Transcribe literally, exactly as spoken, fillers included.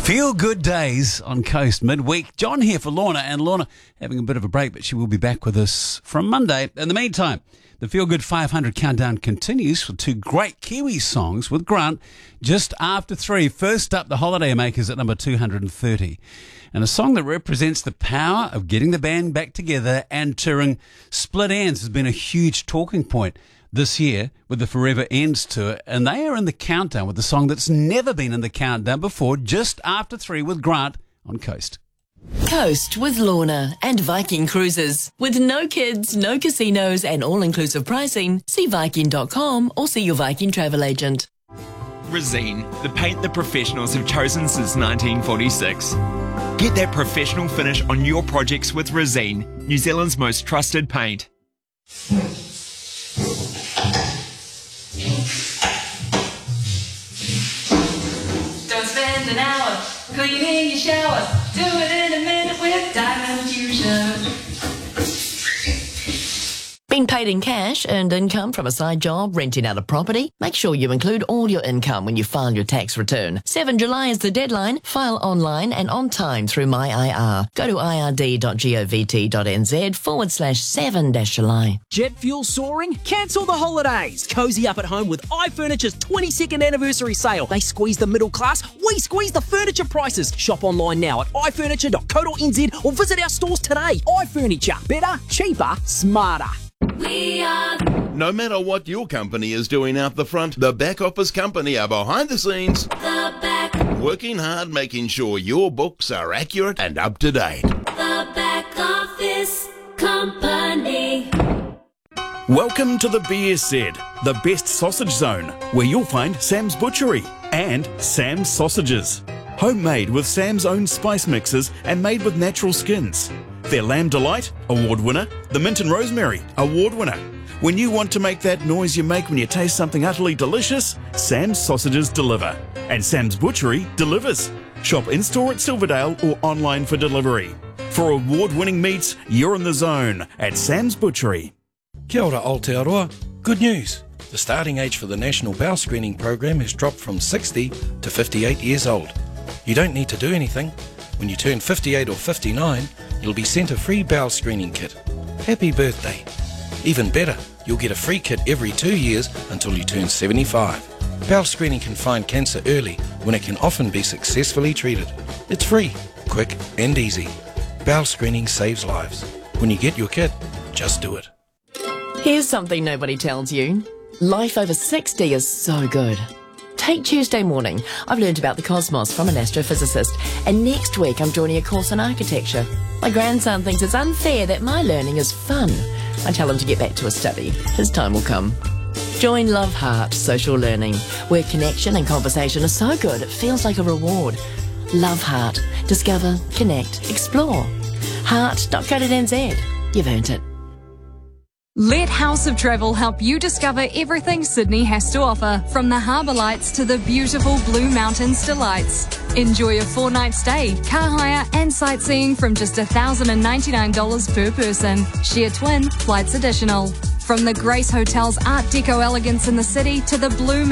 Feel good days on Coast midweek. John here for Lorna, and Lorna having a bit of a break, but she will be back with us from Monday. In the meantime, the Feel Good five hundred countdown continues with two great Kiwi songs with Grant just after three. First up, the Holiday Makers at number two hundred thirty. And a song that represents the power of getting the band back together and touring. Split Enz has been a huge talking point this year with the Forever Ends tour, and they are in the countdown with the song that's never been in the countdown before, just after three with Grant on Coast. Coast with Lorna and Viking Cruises. With no kids, no casinos and all-inclusive pricing, see Viking dot com or see your Viking travel agent. Resene, the paint that professionals have chosen since nineteen forty-six. Get that professional finish on your projects with Resene, New Zealand's most trusted paint. Don't spend an hour cleaning your shower. Do it in a minute with Diamond Fusion. Been paid in cash, earned income from a side job, renting out a property? Make sure you include all your income when you file your tax return. seventh of July is the deadline. File online and on time through My I R. Go to ird.govt.nz forward slash 7 dash July. Jet fuel soaring? Cancel the holidays. Cozy up at home with iFurniture's twenty-second anniversary sale. They squeeze the middle class, we squeeze the furniture prices. Shop online now at i furniture dot co dot n z or visit our stores today. iFurniture. Better, cheaper, smarter. We are No matter what your company is doing out the front, the back office company are behind the scenes, the back, working hard, making sure your books are accurate and up to date. the back office company. Welcome to the B S Z, the best sausage zone, where you'll find Sam's Butchery and Sam's Sausages. Homemade with Sam's own spice mixes and made with natural skins. Their Lamb Delight, award winner. The Mint and Rosemary, award winner. When you want to make that noise you make when you taste something utterly delicious, Sam's Sausages deliver. And Sam's Butchery delivers. Shop in-store at Silverdale or online for delivery. For award-winning meats, you're in the zone at Sam's Butchery. Kia ora Aotearoa. Good news. The starting age for the National Bowel Screening Program has dropped from sixty to fifty-eight years old. You don't need to do anything. When you turn fifty-eight or fifty-nine, you'll be sent a free bowel screening kit. Happy birthday. Even better, you'll get a free kit every two years until you turn seventy-five. Bowel screening can find cancer early when it can often be successfully treated. It's free, quick and easy. Bowel screening saves lives. When you get your kit, just do it. Here's something nobody tells you. Life over sixty is so good. Take Tuesday morning. I've learned about the cosmos from an astrophysicist, and next week I'm joining a course on architecture. My grandson thinks it's unfair that my learning is fun. I tell him to get back to his study. His time will come. Join Love Heart Social Learning, where connection and conversation are so good it feels like a reward. Love Heart. Discover, connect, explore. heart dot co dot n z. You've earned it. Let House of Travel help you discover everything Sydney has to offer, from the harbour lights to the beautiful Blue Mountains delights. Enjoy a four-night stay, car hire and sightseeing from just one thousand ninety-nine dollars per person. Share twin, flights additional. From the Grace Hotel's Art Deco elegance in the city to the Blue